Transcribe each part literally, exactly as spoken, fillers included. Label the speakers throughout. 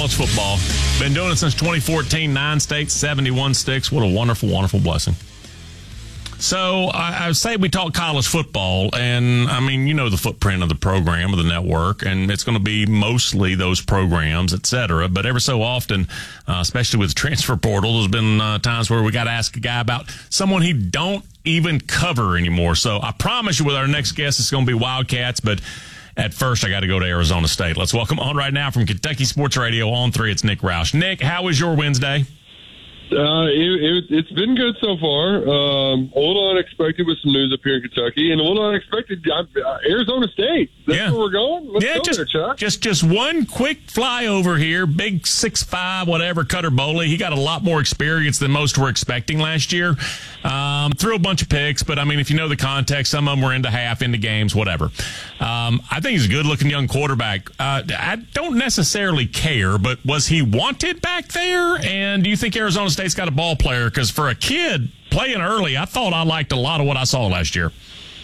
Speaker 1: college football. Been doing it since twenty fourteen, nine states, seventy-one sticks. What a wonderful, wonderful blessing. So I, I say we talk college football, and, I mean, you know the footprint of the program, of the network, and it's going to be mostly those programs, et cetera. But every so often, uh, especially with the transfer portal, there's been uh, times where we got to ask a guy about someone he don't even cover anymore. So I promise you with our next guest, it's going to be Wildcats, but at first I got to go to Arizona State. Let's welcome on right now from Kentucky Sports Radio on three, it's Nick Roush. Nick, how was your Wednesday?
Speaker 2: Uh, it, it, it's been good so far. Um, a little unexpected with some news up here in Kentucky, and a little unexpected uh, Arizona State. That's
Speaker 1: yeah.
Speaker 2: where we're going. Let's
Speaker 1: yeah,
Speaker 2: go
Speaker 1: just,
Speaker 2: there, Chuck.
Speaker 1: Just, just one quick flyover here. Big six five, whatever, Cutter Boley. He got a lot more experience than most were expecting last year. Um, threw a bunch of picks, but I mean, if you know the context, some of them were into half, into games, whatever. Um, I think he's a good-looking young quarterback. Uh, I don't necessarily care, but was he wanted back there? And do you think Arizona State's got a ball player? Because for a kid playing early, I thought I liked a lot of what I saw last year.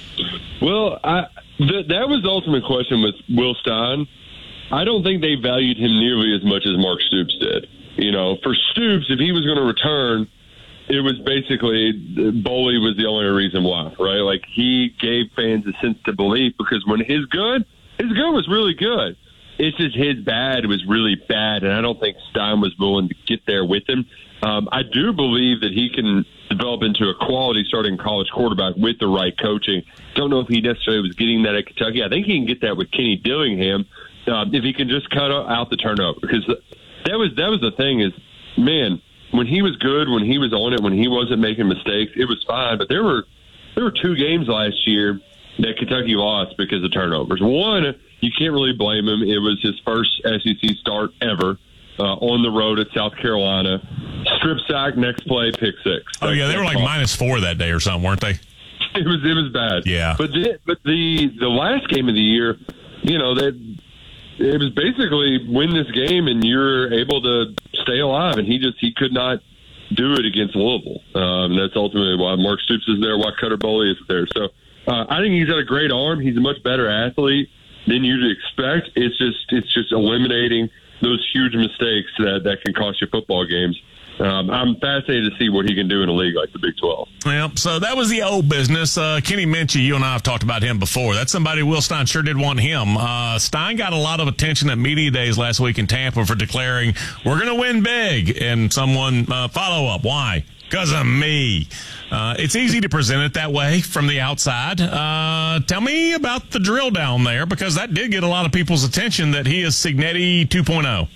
Speaker 2: Well, I, th- that was the ultimate question with Will Stein. I don't think they valued him nearly as much as Mark Stoops did. You know, for Stoops, if he was going to return, it was basically Boley was the only reason why, right? Like, he gave fans a sense to believe because when his good, his good was really good. It's just his bad was really bad, and I don't think Stein was willing to get there with him. Um, I do believe that he can develop into a quality starting college quarterback with the right coaching. Don't know if he necessarily was getting that at Kentucky. I think he can get that with Kenny Dillingham um, if he can just cut out the turnover. Because that was that was the thing is, man, when he was good, when he was on it, when he wasn't making mistakes, it was fine. But there were there were two games last year that Kentucky lost because of turnovers. One, you can't really blame him. It was his first S E C start ever. Uh, on the road at South Carolina, strip sack, next play, pick six.
Speaker 1: Oh yeah, they were like minus four that day or something, weren't they?
Speaker 2: It was it was bad.
Speaker 1: Yeah,
Speaker 2: but the, but the the last game of the year, you know, that it was basically win this game and you're able to stay alive, and he just he could not do it against Louisville. Um, that's ultimately why Mark Stoops is there, why Cutter Boley is there. So uh, I think he's got a great arm. He's a much better athlete than you'd expect. It's just it's just eliminating those huge mistakes that, that can cost you football games. Um, I'm fascinated to see what he can do in a league like the Big twelve.
Speaker 1: Well, so that was the old business. Uh, Kenny Minchey, you and I have talked about him before. That's somebody Will Stein sure did want him. Uh, Stein got a lot of attention at media days last week in Tampa for declaring, we're going to win big. And someone uh, follow up. Why? Because of me. Uh, it's easy to present it that way from the outside. Uh, tell me about the drill down there, because that did get a lot of people's attention that he is Cignetti two point oh.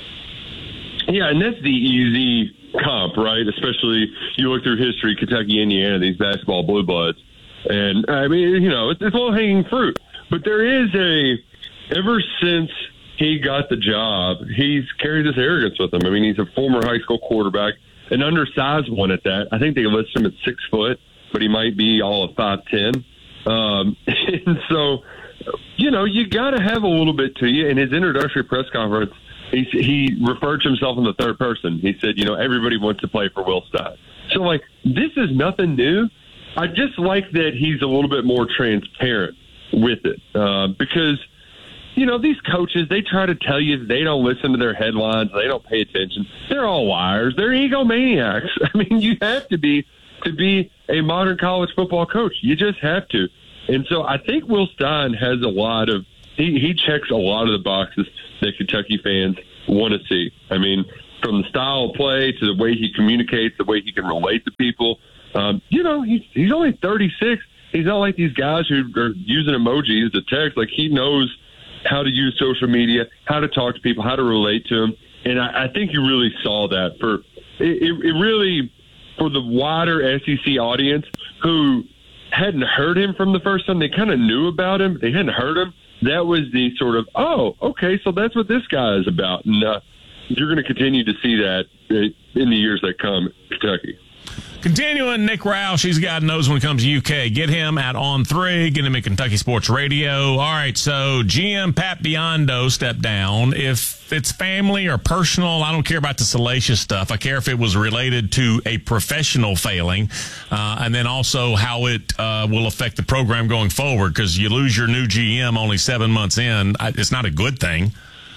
Speaker 2: Yeah, and that's the easy comp, right? Especially you look through history, Kentucky, Indiana, these basketball blue bloods. And, I mean, you know, it's, it's low-hanging fruit. But there is a, ever since he got the job, he's carried this arrogance with him. I mean, he's a former high school quarterback, an undersized one at that. I think they list him at six foot, but he might be all of five ten. Um, and so, you know, you got to have a little bit to you. In his introductory press conference, he, he referred to himself in the third person. He said, you know, everybody wants to play for Will Stein. So, like, this is nothing new. I just like that he's a little bit more transparent with it uh, because – you know, these coaches, they try to tell you they don't listen to their headlines. They don't pay attention. They're all liars. They're egomaniacs. I mean, you have to be to be a modern college football coach. You just have to. And so I think Will Stein has a lot of he, – he checks a lot of the boxes that Kentucky fans want to see. I mean, from the style of play to the way he communicates, the way he can relate to people. Um, you know, he's, he's only thirty-six. He's not like these guys who are using emojis to text. Like, he knows – how to use social media, how to talk to people, how to relate to them. And I, I think you really saw that for it, it really for the wider S E C audience who hadn't heard him from the first time. They kind of knew about him. They hadn't heard him. That was the sort of, oh, okay, so that's what this guy is about. And uh, you're going to continue to see that in the years that come in Kentucky.
Speaker 1: Continuing, Nick Roush, he's a guy who knows when it comes to U K. Get him at On three, get him at Kentucky Sports Radio. All right, so G M Pat Biondo stepped down. If it's family or personal, I don't care about the salacious stuff. I care if it was related to a professional failing, uh, and then also how it uh, will affect the program going forward, because you lose your new G M only seven months in. It's not a good thing.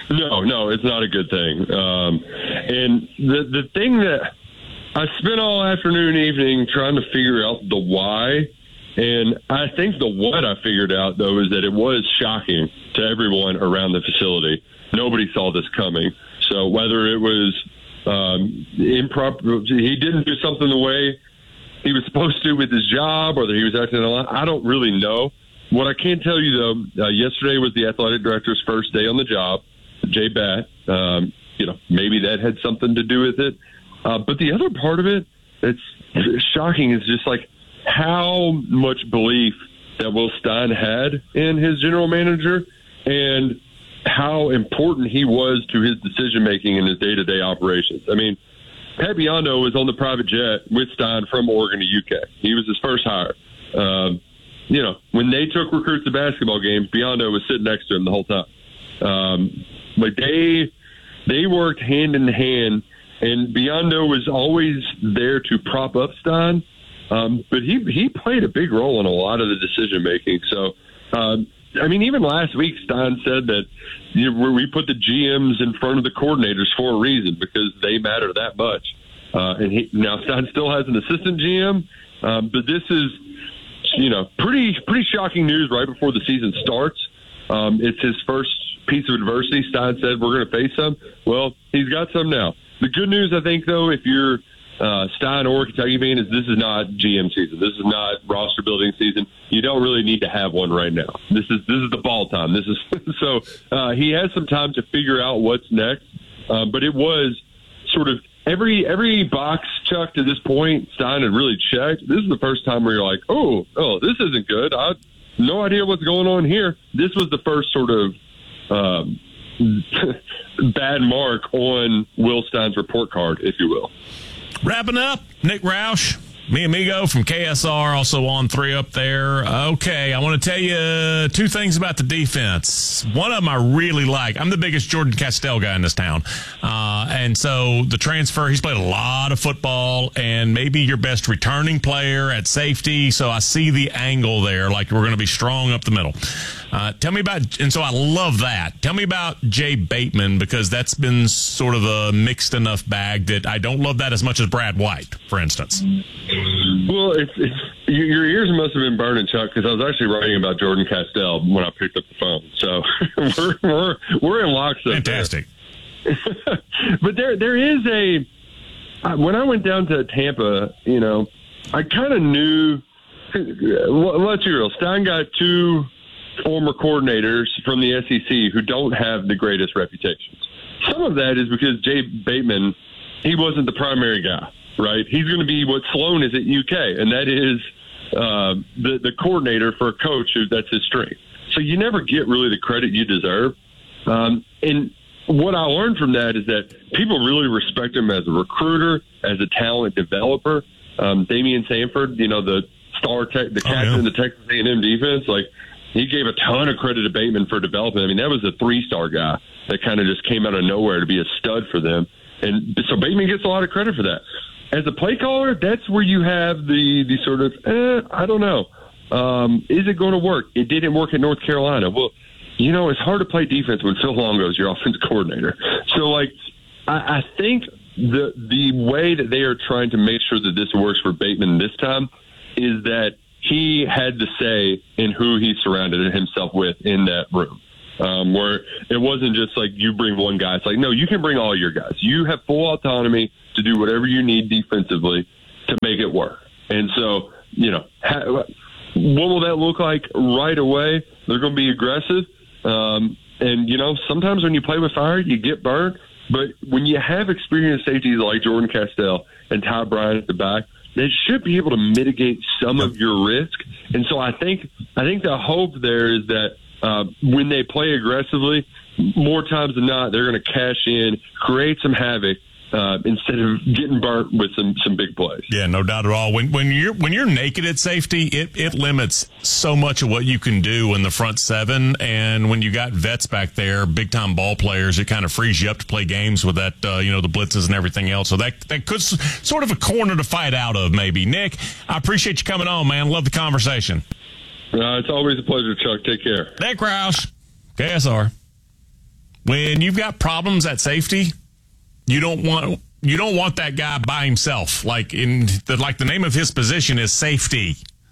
Speaker 2: No, no, it's not a good thing. Um, and the the thing that I spent all afternoon, evening trying to figure out the why, and I think the what I figured out, though, is that it was shocking to everyone around the facility. Nobody saw this coming. So whether it was um, improper, he didn't do something the way he was supposed to with his job, or that he was acting a lot, I don't really know. What I can tell you, though, uh, yesterday was the athletic director's first day on the job, Jay Batt. Um, you know, maybe that had something to do with it. Uh, but the other part of it that's shocking is just like how much belief that Will Stein had in his general manager and how important he was to his decision-making in his day-to-day operations. I mean, Pat Biondo was on the private jet with Stein from Oregon to U K. He was his first hire. Um, you know, when they took recruits to basketball games, Biondo was sitting next to him the whole time. Um, but they they worked hand in hand, and Biondo was always there to prop up Stein. Um, but he he played a big role in a lot of the decision making. So, um, I mean, even last week, Stein said that you know, we put the G Ms in front of the coordinators for a reason because they matter that much. Uh, and he, now Stein still has an assistant G M, um, but this is, you know, pretty pretty shocking news right before the season starts. Um, it's his first piece of adversity. Stein said we're going to face some. Well, he's got some now. The good news, I think, though, if you're uh, Stein or Kentucky fan, is this is not G M season. This is not roster building season. You don't really need to have one right now. This is this is the ball time. This is so uh, he has some time to figure out what's next. Uh, but it was sort of every every box check to this point, Stein had really checked. This is the first time where you're like, oh, oh, this isn't good. I have no idea what's going on here. This was the first sort of um, bad mark on Will Stein's report card, if you will.
Speaker 1: Wrapping up, Nick Roush, mi amigo from K S R, also on three up there. Okay, I want to tell you two things about the defense. One of them I really like. I'm the biggest Jordan Castell guy in this town. Uh, and so the transfer, he's played a lot of football and maybe your best returning player at safety. So I see the angle there, like we're going to be strong up the middle. Uh, tell me about, and so I love that. Tell me about Jay Bateman, because that's been sort of a mixed enough bag that I don't love that as much as Brad White, for instance.
Speaker 2: Well, it's, it's your ears must have been burning, Chuck, because I was actually writing about Jordan Castell when I picked up the phone. So we're we're we're in lockstep.
Speaker 1: Fantastic.
Speaker 2: But there there is a when I went down to Tampa, you know, I kind of knew. Let's be real. Stein got two former coordinators from the S E C who don't have the greatest reputations. Some of that is because Jay Bateman, he wasn't the primary guy, right? He's going to be what Sloan is at U K, and that is uh, the, the coordinator for a coach who that's his strength. So you never get really the credit you deserve. Um, and what I learned from that is that people really respect him as a recruiter, as a talent developer. Um, Damian Sanford, you know, the star, tech, the captain oh, yeah. of the Texas A and M defense, like, he gave a ton of credit to Bateman for developing. I mean, that was a three-star guy that kind of just came out of nowhere to be a stud for them. And so Bateman gets a lot of credit for that. As a play caller, that's where you have the, the sort of, eh, I don't know. Um, is it going to work? It didn't work at North Carolina. Well, you know, it's hard to play defense when Phil Longo is your offensive coordinator. So, like, I, I think the the way that they are trying to make sure that this works for Bateman this time is that he had to say in who he surrounded himself with in that room, um, where it wasn't just like you bring one guy. It's like, no, you can bring all your guys. You have full autonomy to do whatever you need defensively to make it work. And so, you know, ha- what will that look like right away? They're going to be aggressive. Um, and, you know, sometimes when you play with fire, you get burned. But when you have experienced safeties like Jordan Castell and Ty Bryant at the back, they should be able to mitigate some of your risk. And so I think I think the hope there is that uh, when they play aggressively, more times than not, they're going to cash in, create some havoc, uh, instead of getting burnt with some, some big plays.
Speaker 1: Yeah, no doubt at all. When when you're when you're naked at safety, it, it limits so much of what you can do in the front seven. And when you got vets back there, big time ball players, it kind of frees you up to play games with that, uh, you know, the blitzes and everything else. So that that could s- sort of a corner to fight out of, maybe. Nick, I appreciate you coming on, man. Love the conversation.
Speaker 2: Uh, it's always a pleasure, Chuck. Take care.
Speaker 1: Nick Roush, K S R. when you've got problems at safety, you don't want you don't want that guy by himself. Like in the, like the name of his position is safety.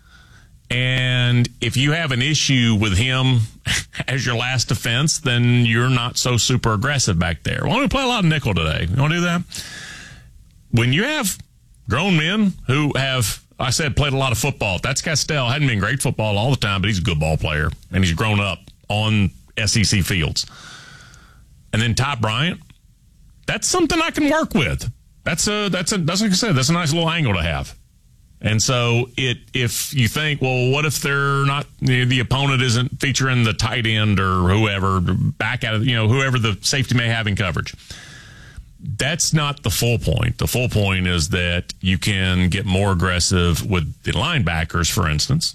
Speaker 1: And if you have an issue with him as your last defense, then you're not so super aggressive back there. Why don't we play a lot of nickel today? You want to do that? When you have grown men who have, I said, played a lot of football. That's Castell. Hadn't been great football all the time, but he's a good ball player, and he's grown up on S E C fields. And then Ty Bryant, that's something I can work with. That's a that's a that's like I said, that's a nice little angle to have. And so it if you think, well, what if they're not the opponent isn't featuring the tight end or whoever back out of you know whoever the safety may have in coverage. That's not the full point. The full point is that you can get more aggressive with the linebackers, for instance,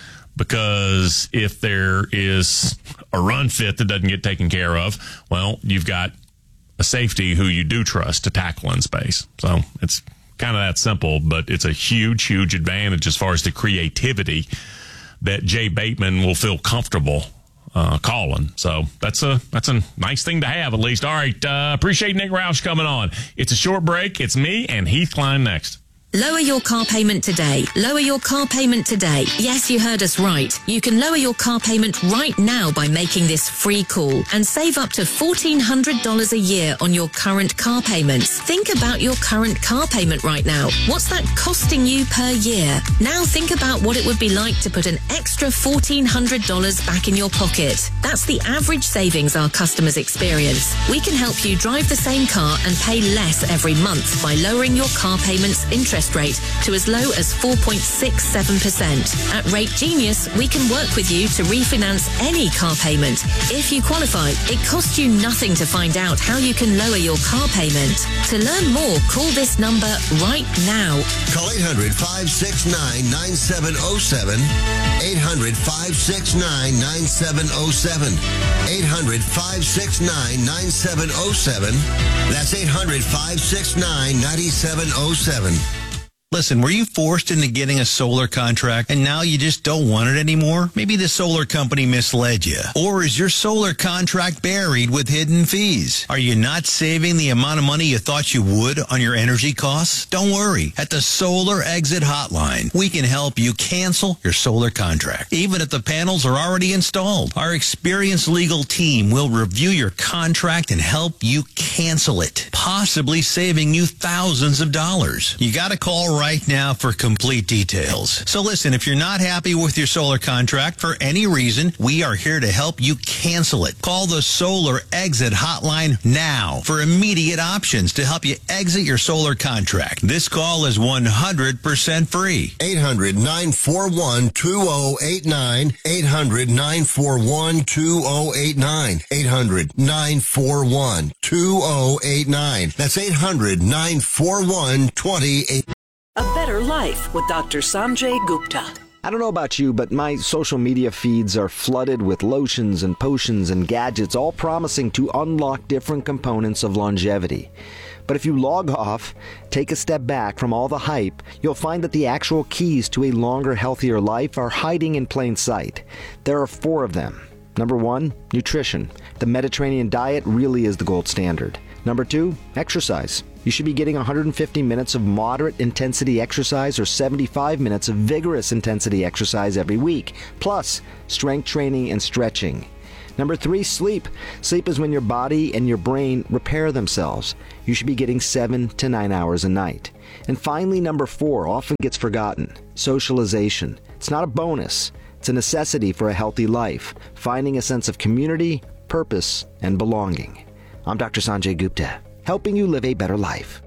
Speaker 1: because if there is a run fit that doesn't get taken care of, well, you've got a safety who you do trust to tackle in space. So it's kind of that simple, but it's a huge, huge advantage as far as the creativity that Jay Bateman will feel comfortable uh, calling. So that's a that's a nice thing to have, at least. All right, uh, appreciate Nick Roush coming on. It's a short break. It's me and Heath Klein next.
Speaker 3: Lower your car payment today. Lower your car payment today. Yes, you heard us right. You can lower your car payment right now by making this free call and save up to fourteen hundred dollars a year on your current car payments. Think about your current car payment right now. What's that costing you per year? Now think about what it would be like to put an extra fourteen hundred dollars back in your pocket. That's the average savings our customers experience. We can help you drive the same car and pay less every month by lowering your car payment's interest rate to as low as four point six seven percent. At Rate Genius, we can work with you to refinance any car payment. If you qualify, it costs you nothing to find out how you can lower your car payment. To learn more, call this number right now.
Speaker 4: Call eight hundred, five six nine, nine seven zero seven. eight hundred, five six nine, nine seven zero seven. eight hundred, five six nine, nine seven zero seven. That's eight hundred, five six nine, nine seven zero seven.
Speaker 5: Listen, were you forced into getting a solar contract and now you just don't want it anymore? Maybe the solar company misled you. Or is your solar contract buried with hidden fees? Are you not saving the amount of money you thought you would on your energy costs? Don't worry. At the Solar Exit Hotline, we can help you cancel your solar contract, even if the panels are already installed. Our experienced legal team will review your contract and help you cancel it, possibly saving you thousands of dollars. You got to call right right now for complete details. So listen, if you're not happy with your solar contract for any reason, we are here to help you cancel it. Call the Solar Exit Hotline now for immediate options to help you exit your solar contract. This call is one hundred percent free.
Speaker 4: eight hundred, nine four one, two oh eight nine. eight hundred, nine four one, two oh eight nine. eight hundred, nine four one, two oh eight nine. That's eight hundred, nine four one, two oh eight nine.
Speaker 6: A Better Life with Doctor Sanjay Gupta.
Speaker 7: I don't know about you, but my social media feeds are flooded with lotions and potions and gadgets, all promising to unlock different components of longevity. But if you log off, take a step back from all the hype, you'll find that the actual keys to a longer, healthier life are hiding in plain sight. There are four of them. Number one, nutrition. The Mediterranean diet really is the gold standard. Number two, exercise. You should be getting one hundred fifty minutes of moderate intensity exercise or seventy-five minutes of vigorous intensity exercise every week, plus strength training and stretching. Number three, sleep. Sleep is when your body and your brain repair themselves. You should be getting seven to nine hours a night. And finally, number four, often gets forgotten, socialization. It's not a bonus. It's a necessity for a healthy life, finding a sense of community, purpose, and belonging. I'm Doctor Sanjay Gupta, helping you live a better life.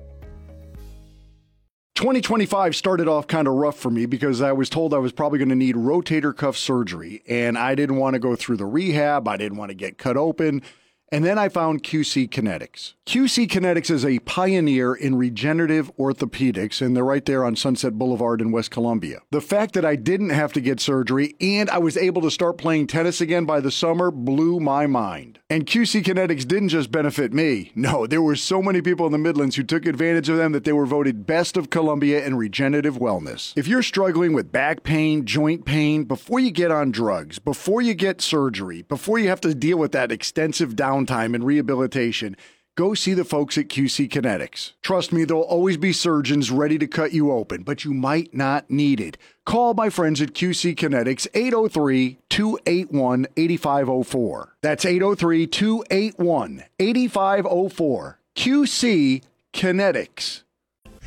Speaker 8: twenty twenty-five started off kind of rough for me because I was told I was probably going to need rotator cuff surgery, and I didn't want to go through the rehab. I didn't want to get cut open. And then I found Q C Kinetics. Q C Kinetics is a pioneer in regenerative orthopedics, and they're right there on Sunset Boulevard in West Columbia. The fact that I didn't have to get surgery and I was able to start playing tennis again by the summer blew my mind. And Q C Kinetics didn't just benefit me. No, there were so many people in the Midlands who took advantage of them that they were voted Best of Columbia in regenerative wellness. If you're struggling with back pain, joint pain, before you get on drugs, before you get surgery, before you have to deal with that extensive down downtime and rehabilitation, go see the folks at Q C Kinetics. Trust me, there'll always be surgeons ready to cut you open, but you might not need it. Call my friends at Q C Kinetics, eight oh three, two eight one, eight five oh four. That's eight oh three, two eight one, eight five oh four. Q C Kinetics.